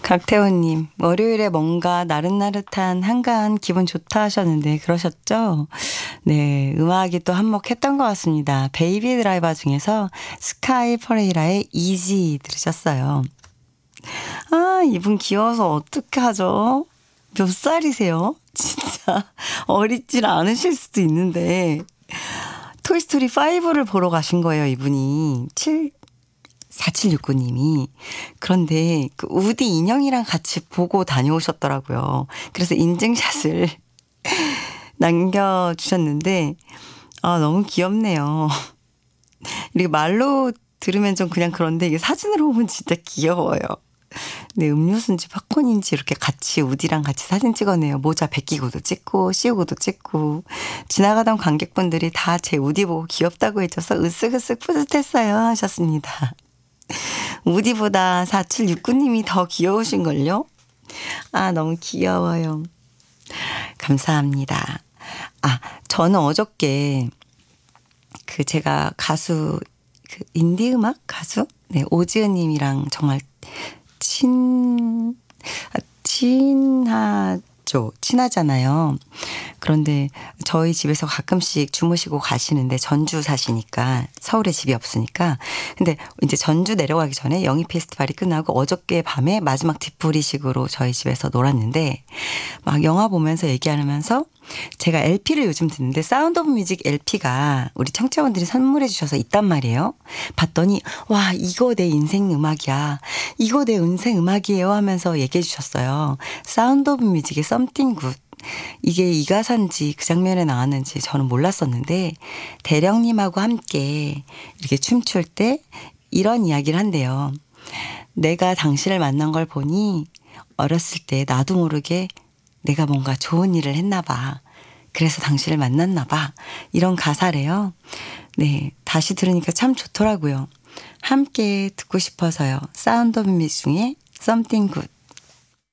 강태호님, 월요일에 뭔가 나릇나릇한 한가한 기분 좋다 하셨는데 그러셨죠? 네, 음악이 또 한몫했던 것 같습니다. 베이비 드라이버 중에서 스카이 퍼레이라의 이지 들으셨어요. 아, 이분 귀여워서 어떻게 하죠? 몇 살이세요? 진짜 어리질 않으실 수도 있는데 토이스토리 5를 보러 가신 거예요, 이분이. 4769님이. 그런데 그 우디 인형이랑 같이 보고 다녀오셨더라고요. 그래서 인증샷을 남겨주셨는데, 아, 너무 귀엽네요. 이렇게 말로 들으면 좀 그냥 그런데 이게 사진으로 보면 진짜 귀여워요. 네, 음료수인지 팝콘인지 이렇게 같이 우디랑 같이 사진 찍었네요. 모자 벗기고도 찍고 씌우고도 찍고 지나가던 관객분들이 다 제 우디 보고 귀엽다고 해줘서 으쓱으쓱 뿌듯했어요 하셨습니다. 우디보다 4769님이 더 귀여우신걸요? 아, 너무 귀여워요. 감사합니다. 아, 저는 어저께 그 제가 가수, 그 인디음악 가수? 네, 오지은님이랑 정말 친하잖아요. 그런데 저희 집에서 가끔씩 주무시고 가시는데 전주 사시니까 서울에 집이 없으니까 근데 이제 전주 내려가기 전에 영희 페스티벌이 끝나고 어저께 밤에 마지막 뒷풀이식으로 저희 집에서 놀았는데 막 영화 보면서 얘기하면서 제가 LP를 요즘 듣는데 사운드 오브 뮤직 LP가 우리 청취자분들이 선물해 주셔서 있단 말이에요. 봤더니 와, 이거 내 인생 음악이야. 이거 내 인생 음악이에요 하면서 얘기해 주셨어요. 사운드 오브 뮤직의 Something Good. 이게 이 가사인지 그 장면에 나왔는지 저는 몰랐었는데 대령님하고 함께 이렇게 춤출 때 이런 이야기를 한대요. 내가 당신을 만난 걸 보니 어렸을 때 나도 모르게 내가 뭔가 좋은 일을 했나 봐. 그래서 당신을 만났나 봐. 이런 가사래요. 네, 다시 들으니까 참 좋더라고요. 함께 듣고 싶어서요. 사운드 오브 뮤직 중에 Something Good.